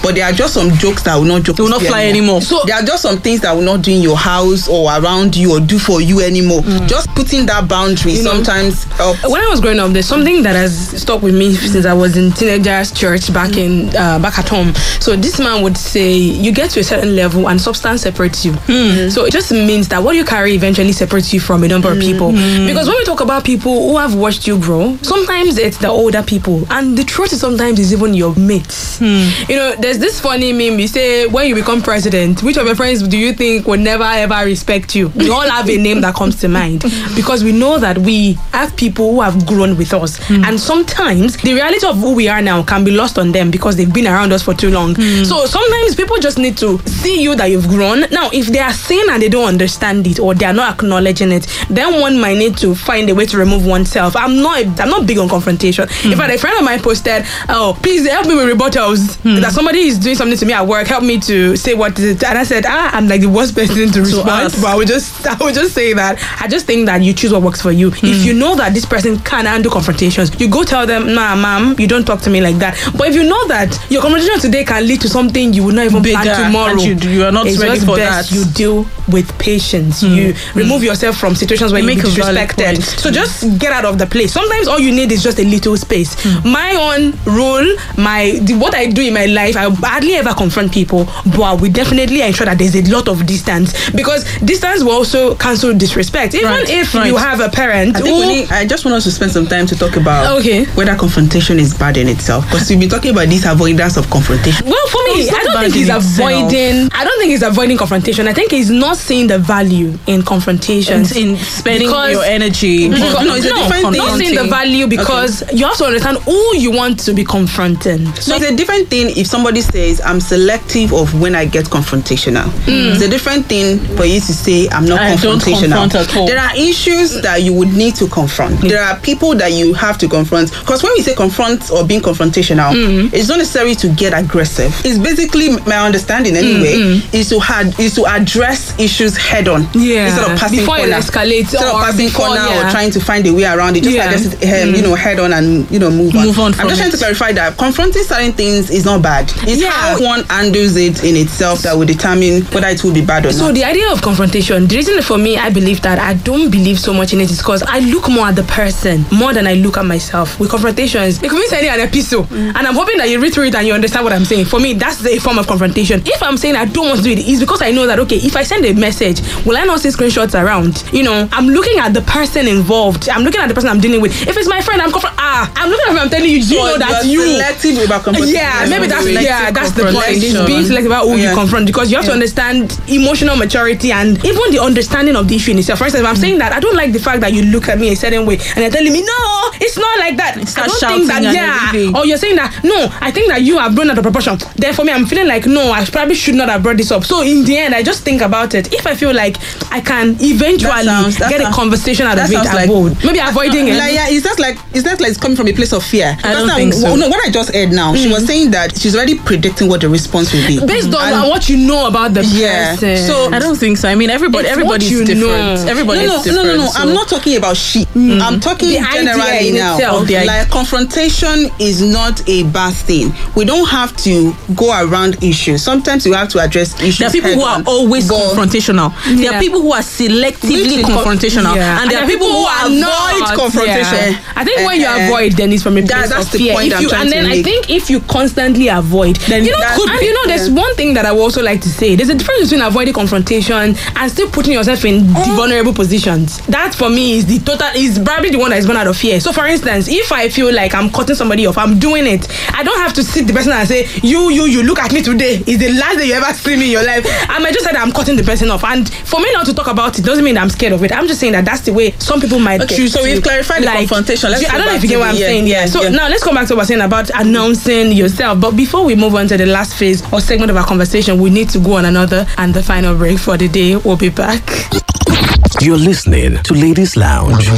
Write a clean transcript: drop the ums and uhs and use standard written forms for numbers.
but there are just some jokes that will not fly anymore. So there are just some things that will not do in your house or around you or do for you anymore. Just putting that boundary sometimes helps. When I was growing up, there's something that has stuck with me since I was in teenagers church back at home. So this man would say, you get to a certain level and substance separates you. So it just means that what you carry eventually separates you from a number of people. Because when we talk about people who have watched you grow, sometimes it's the older people, and the truth is sometimes it's even your mates. You know, there's this funny meme. You say, when you become president, which of your friends do you think will never ever respect you? We all have a name that comes to mind, because we know that we have people who have grown with us, and sometimes the reality of who we are now can be lost on them because they've been around us for too long. So sometimes people just need to see you that you've grown. Now, if they are saying and they don't understand it or they are not acknowledging it, then one might need to find a way to remove oneself. I'm not big on confrontation. In fact, a friend of mine posted, "Oh, please help me with rebuttals. That somebody is doing something to me at work. Help me to say what is it." And I said, I'm like the worst person to respond. But I would just say that I just think that you choose what works for you. If you know that this person can handle confrontations, you go tell them, "Nah, ma'am, you don't talk to me like that." But if you know that your confrontation today can lead to something you would not even plan tomorrow, you are not ready for that. You deal with patience. You remove yourself from situations where you make disrespected. So just get out of the place. Sometimes all you need is just a little space. My own rule, what I do in my life, I hardly ever confront people, but we definitely ensure that there's a lot of distance, because distance will also cancel disrespect. Even if you have a parent. I just want us to spend some time to talk about whether confrontation is bad in itself, because we've been talking about this avoidance of confrontation. Well, for me, I don't think he's avoiding confrontation. I think he's not seeing the value in confrontation, in spending your energy. It's a different thing. Not seeing the value, because you have to understand who you want to be confronting. So it's a different thing if somebody says, "I'm selective of when I get confrontational." It's a different thing for you to say, "I'm not confrontational." Don't confront at all. There are issues that you would need to confront. There are people that you have to confront. Because when we say confront or being confrontational, it's not necessary to get aggressive. It's basically, my understanding anyway, is to address issues head on. Instead of passing before corner. It escalates. Instead of passing corner or trying to find a way around it, just address it head on and move on. I'm just trying to clarify that confronting certain things is not bad. It's how one handles it in itself that will determine whether it will be bad or not. So the idea of confrontation, the reason for me I believe that I don't believe so much in it is because I look more at the person more than I look at myself. With confrontations, it could be sending an epistle, and I'm hoping that you read through it and you understand what I'm saying. For me, that's a form of confrontation. If I'm saying I don't want to do it, it's because I know that if I send a message, will I not see screenshots around? I'm looking at the person involved. I'm looking at the person I'm dealing with. If it's my friend, I'm looking at him, I'm telling you, do you know that you selective about confrontation? Maybe that's the point. It's being selective about who you confront, because you have to understand emotional maturity and even the understanding of the issue in itself. For instance, if I'm saying that I don't like the fact that you look at me a certain way and you're telling me, "No, it's not like that." I don't think that, or you're saying that, "No, I think that you have blown out of proportion." Then for me, I'm feeling like, no, I probably should not have brought this up. So in the end, I just think about it. If I feel like I can eventually get a conversation out of it, I would. Maybe avoiding it. It's not like it's coming from a place of fear. I don't think so. No, what I just heard now, she was saying that she's already predicting what the response will be based on what you know about the person. So I don't think so. I mean, everybody's different. Everybody's different. No. I'm not talking about she. I'm talking generally now. Like, confrontation is not a bad thing. We don't have to go around issues. Sometimes you have to address issues. There are people who are always confrontational. There are people who are selectively confrontational, and there are people who avoid confrontation. I think when you avoid, then it's from a place of fear. I think if you constantly avoid, then there's one thing that I would also like to say. There's a difference between avoiding confrontation and still putting yourself in vulnerable positions. That for me is probably the one that is born out of fear. So for instance, if I feel like I'm cutting somebody off, I'm doing it, I don't have to sit the person and say, you look at me today, it's the last day you ever see me in your life. I might just say that I'm cutting the person off, and for me not to talk about it doesn't mean that I'm scared of it. I'm just saying that that's the way some people might choose. So we've clarified the confrontation. I don't know if you get what I'm saying. So now let's come back to what we're saying about announcing yourself. But before we move on to the last phase or segment of our conversation, we need to go on another and the final break for the day. We'll be back. You're listening to Ladies Lounge.